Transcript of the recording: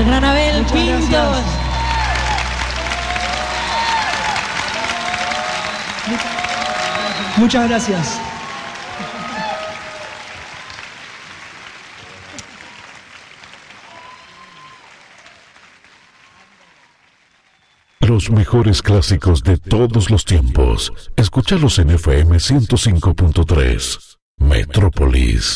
Ranabel Muchas Pintos. gracias. Muchas gracias. Los mejores clásicos de todos los tiempos. Escúchalos en FM 105.3. Metrópolis.